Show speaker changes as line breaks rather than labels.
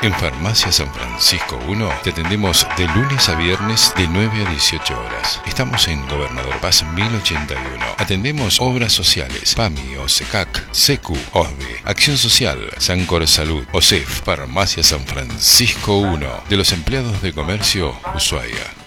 En Farmacia San Francisco 1 te atendemos de lunes a viernes de 9 a 18 horas. Estamos en Gobernador Paz 1081. Atendemos obras sociales, PAMI, OSECAC, SECU, OSDE, Acción Social, Sancor Salud, OSEF. Farmacia San Francisco 1, de los empleados de comercio, Ushuaia.